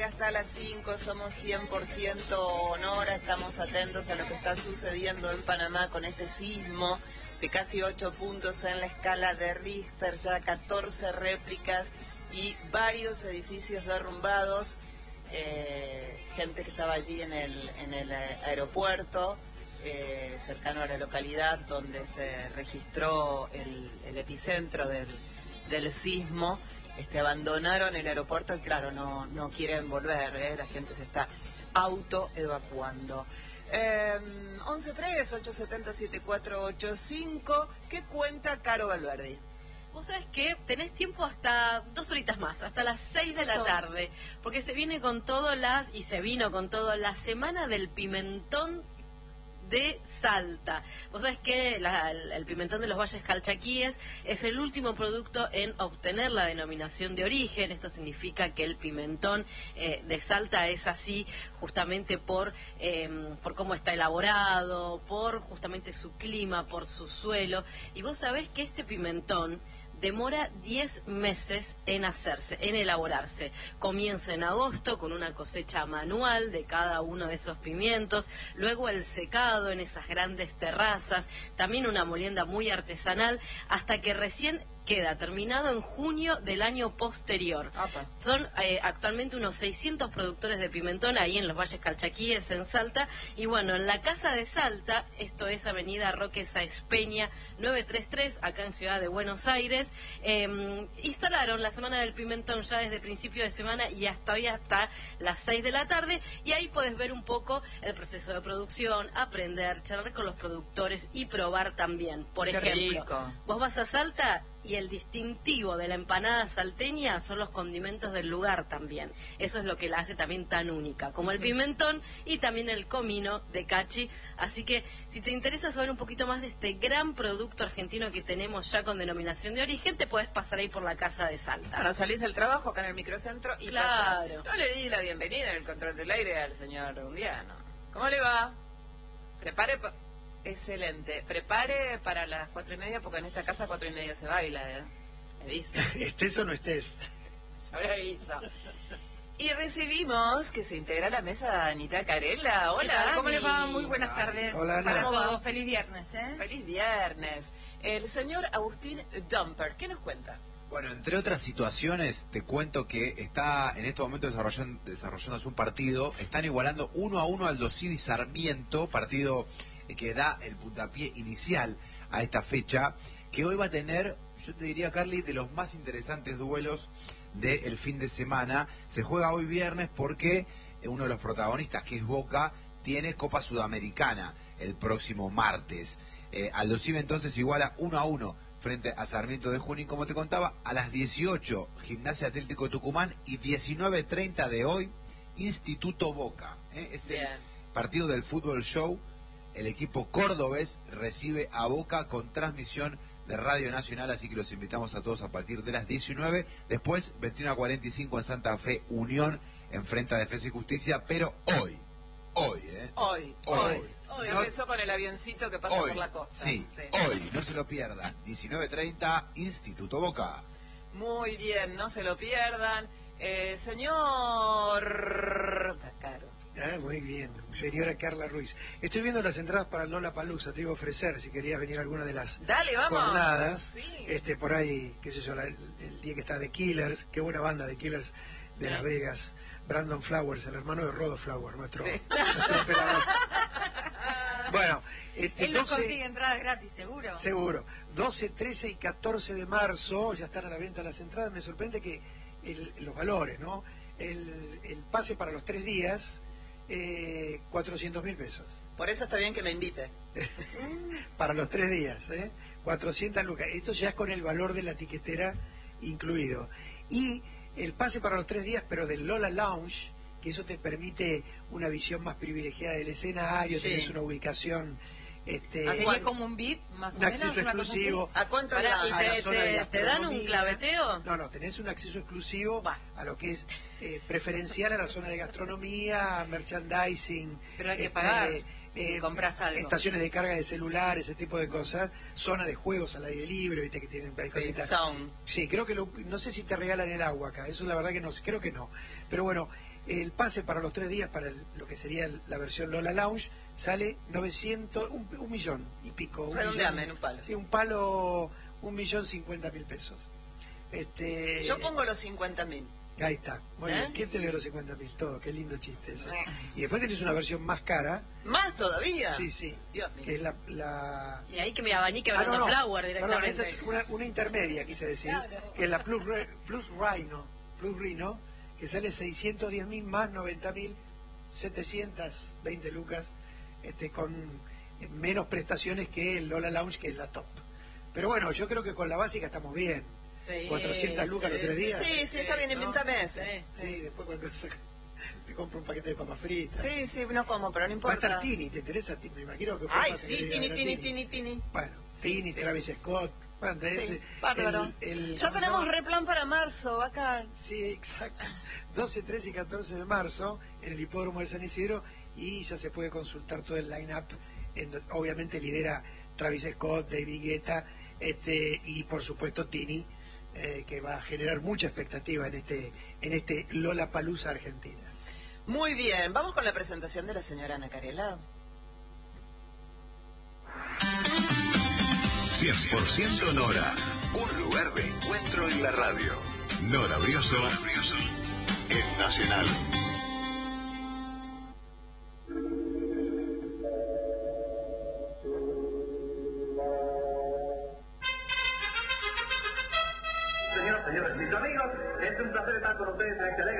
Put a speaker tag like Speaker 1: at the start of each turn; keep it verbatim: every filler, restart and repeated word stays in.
Speaker 1: tarde hasta las cinco, somos cien por ciento Honora, estamos atentos a lo que está sucediendo en Panamá con este sismo de casi ocho puntos en la escala de Richter, ya catorce réplicas y varios edificios derrumbados, eh, gente que estaba allí en el, en el aeropuerto, eh, cercano a la localidad donde se registró el, el epicentro del, del sismo. Este, abandonaron el aeropuerto y claro, no, no quieren volver, ¿eh? La gente se está auto-evacuando. Eh, once tres, ocho siete cero, siete cuatro ocho cinco, ¿qué cuenta Caro Valverde?
Speaker 2: Vos sabés que tenés tiempo hasta dos horitas más, hasta las seis de la tarde, porque se viene con todo las, y se vino con todo, la semana del pimentón de Salta. Vos sabés que la, el pimentón de los Valles Calchaquíes es el último producto en obtener la denominación de origen. Esto significa que el pimentón eh, de Salta es así justamente por, eh, por cómo está elaborado, por justamente su clima, por su suelo. Y vos sabés que este pimentón demora diez meses en hacerse, en elaborarse. Comienza en agosto con una cosecha manual de cada uno de esos pimientos, luego el secado en esas grandes terrazas, también una molienda muy artesanal, hasta que recién queda terminado en junio del año posterior. Apa. Son eh, actualmente unos seiscientos productores de pimentón ahí en los Valles Calchaquíes, en Salta. Y bueno, en la Casa de Salta, esto es Avenida Roque Sáenz Peña novecientos treinta y tres, acá en Ciudad de Buenos Aires, eh, instalaron la Semana del Pimentón ya desde principio de semana y hasta hoy hasta las seis de la tarde. Y ahí podés ver un poco el proceso de producción, aprender, charlar con los productores y probar también. Por
Speaker 1: Qué
Speaker 2: ejemplo,
Speaker 1: rico.
Speaker 2: Vos vas a Salta y el distintivo de la empanada salteña son los condimentos del lugar también. Eso es lo que la hace también tan única, como el pimentón y también el comino de Cachi. Así que si te interesa saber un poquito más de este gran producto argentino que tenemos ya con denominación de origen, te podés pasar ahí por la Casa de Salta.
Speaker 1: Bueno, salís del trabajo acá en el microcentro y
Speaker 2: claro.
Speaker 1: pasás. No le di la bienvenida en el control del aire al señor Undiano. ¿Cómo le va? Prepare... Pa Excelente. Prepare para las cuatro y media, porque en esta casa cuatro y media se baila, ¿eh? Me aviso.
Speaker 3: ¿Estés o no estés?
Speaker 1: Yo le aviso. Y recibimos que se integra a la mesa Anita Carella. Hola,
Speaker 4: ¿Qué tal? ¿Cómo
Speaker 1: Ani?
Speaker 4: les va? Muy buenas tardes.
Speaker 3: Hola, Ana.
Speaker 4: Para todos. Feliz viernes, ¿eh?
Speaker 1: Feliz viernes. El señor Agustín Dumper, ¿qué nos cuenta?
Speaker 5: Bueno, entre otras situaciones, te cuento que está en este momento desarrollando, desarrollándose un partido. Están igualando uno a uno al Dosivi Sarmiento, partido que da el puntapié inicial a esta fecha, que hoy va a tener, yo te diría, Carly, de los más interesantes duelos del fin de semana. Se juega hoy viernes porque uno de los protagonistas, que es Boca, tiene Copa Sudamericana el próximo martes. Eh, Aldo Civi entonces iguala uno a uno frente a Sarmiento de Junín, como te contaba. A las dieciocho, Gimnasia Atlético Tucumán, y diecinueve treinta de hoy, Instituto Boca. ¿eh? Es el
Speaker 1: Bien.
Speaker 5: partido del Fútbol Show. El equipo cordobés recibe a Boca con transmisión de Radio Nacional, así que los invitamos a todos a partir de las diecinueve. Después, veintiuno a cuarenta y cinco en Santa Fe, Unión enfrenta a Defensa y Justicia, pero hoy, hoy, ¿eh?
Speaker 1: Hoy,
Speaker 5: hoy.
Speaker 1: hoy.
Speaker 5: hoy.
Speaker 1: No empezó con el avioncito que pasa
Speaker 5: hoy,
Speaker 1: por la costa.
Speaker 5: Sí, sí, hoy, no se lo pierdan. diecinueve treinta, Instituto Boca.
Speaker 1: Muy bien, no se lo pierdan. Eh, señor... Está caro.
Speaker 3: Ah, muy bien, señora Carla Ruiz. Estoy viendo las entradas para el Lollapalooza, te iba a ofrecer si querías venir a alguna de las
Speaker 1: Dale, vamos.
Speaker 3: jornadas.
Speaker 1: Sí.
Speaker 3: Este, por ahí, qué sé yo, la, el, el día que está de Killers, qué buena banda de Killers de Las Vegas. Brandon Flowers, el hermano de Rodo Flowers, nuestro,
Speaker 1: sí.
Speaker 3: nuestro operador. Bueno, este,
Speaker 4: Él no
Speaker 3: doce,
Speaker 4: consigue entradas gratis, seguro.
Speaker 3: Seguro. doce, trece y catorce de marzo ya están a la venta las entradas. Me sorprende que el, los valores, ¿no? El, el pase para los tres días, eh, cuatrocientos mil pesos.
Speaker 1: Por eso está bien que me invite.
Speaker 3: Para los tres días, ¿eh? cuatrocientas lucas. Esto ya es con el valor de la tiquetera incluido. Y el pase para los tres días, pero del Lola Lounge, que eso te permite una visión más privilegiada del escenario,
Speaker 1: sí.
Speaker 3: Tenés una ubicación... Este,
Speaker 4: ¿Sería como un V I P, más o
Speaker 3: un
Speaker 4: menos?
Speaker 3: acceso
Speaker 4: Una cosa
Speaker 3: exclusivo.
Speaker 1: ¿A cuánto
Speaker 2: Pará,
Speaker 1: la-
Speaker 2: y
Speaker 3: a la
Speaker 2: te,
Speaker 3: zona de
Speaker 2: te, te dan un
Speaker 3: gastronomía?
Speaker 2: claveteo?
Speaker 3: No, no, tenés un acceso exclusivo
Speaker 2: Va.
Speaker 3: a lo que es eh, preferencial a la zona de gastronomía, merchandising.
Speaker 4: Pero hay que
Speaker 3: este,
Speaker 4: pagar
Speaker 3: eh,
Speaker 4: si compras algo.
Speaker 3: Estaciones de carga de celular, ese tipo de cosas. Zona de juegos al aire libre, viste que tienen hay
Speaker 1: Sí,
Speaker 3: cositas.
Speaker 1: sound.
Speaker 3: Sí, creo que lo, no sé si te regalan el agua acá, eso la verdad que no sé, creo que no. Pero bueno, El pase para los tres días, para el- lo que sería el- la versión Lola Lounge, sale novecientos, un, un millón y pico. Un
Speaker 1: Redondeame
Speaker 3: millón,
Speaker 1: en un palo.
Speaker 3: Sí, un palo, un millón cincuenta mil pesos. Este,
Speaker 1: Yo pongo los cincuenta mil.
Speaker 3: Ahí está. Muy
Speaker 1: ¿Eh?
Speaker 3: bien. ¿Quién te dio los cincuenta mil? Todo. Qué lindo chiste ese.
Speaker 1: Eh.
Speaker 3: Y después tenés una versión más cara.
Speaker 1: ¿Más todavía?
Speaker 3: Sí, sí.
Speaker 1: Dios mío.
Speaker 3: Que es la... la...
Speaker 2: Y ahí que me abanique
Speaker 3: Ah,
Speaker 2: hablando
Speaker 3: no, no.
Speaker 2: Flower
Speaker 3: Perdón,
Speaker 2: directamente.
Speaker 3: esa es una, una intermedia, quise decir,
Speaker 2: Claro.
Speaker 3: que es la Plus, Re- Plus Rhino, Plus Rhino, que sale seiscientos diez mil más noventa mil setecientos veinte lucas, este, con menos prestaciones que el Lola Lounge, que es la top. Pero bueno, yo creo que con la básica estamos bien.
Speaker 2: Sí,
Speaker 3: cuatrocientas lucas
Speaker 2: sí,
Speaker 3: los tres días.
Speaker 1: Sí, sí, está bien,
Speaker 3: ¿no?
Speaker 1: inventame ese.
Speaker 2: Sí.
Speaker 3: Sí, después cualquier cosa, te compro un paquete de papas fritas.
Speaker 1: Sí, sí, no como, pero no
Speaker 3: Va a
Speaker 1: importa.
Speaker 3: estar Tini, ¿te interesa? Me imagino que...
Speaker 1: Ay,
Speaker 3: vas a
Speaker 1: sí,
Speaker 3: querer
Speaker 1: tini,
Speaker 3: ver a
Speaker 1: tini, tini, tini.
Speaker 3: Bueno,
Speaker 1: Sí,
Speaker 3: Tini,
Speaker 1: sí,
Speaker 3: Travis
Speaker 1: sí.
Speaker 3: Scott. Bueno, tenés
Speaker 1: Sí,
Speaker 3: el-
Speaker 1: bárbaro.
Speaker 3: el- el-
Speaker 1: Ya
Speaker 3: ¿cómo se
Speaker 1: tenemos
Speaker 3: llama?
Speaker 1: replan para marzo, bacán.
Speaker 3: Sí, exacto. doce, trece y catorce de marzo en el hipódromo de San Isidro, y ya se puede consultar todo el line-up. en do- Obviamente lidera Travis Scott, David Guetta, este, y por supuesto Tini, eh, que va a generar mucha expectativa en este en este Lollapalooza Argentina.
Speaker 1: Muy bien, vamos con la presentación de la señora Ana Carela.
Speaker 6: cien por ciento Nora, un lugar de encuentro en la radio. Nora Brioso, en Nacional.
Speaker 7: Señoras, señores, mis amigos, es un placer estar con ustedes en este